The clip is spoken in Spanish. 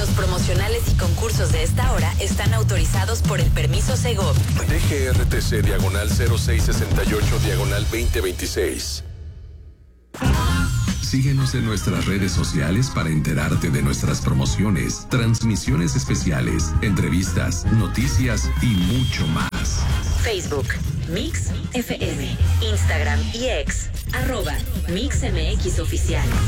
promocionales y concursos de esta hora están autorizados por el permiso Segov. DGRTC /0668/2026. Síguenos en nuestras redes sociales para enterarte de nuestras promociones, transmisiones especiales, entrevistas, noticias y mucho más. Facebook, Mix FM, Instagram y X, @MixMX Oficial.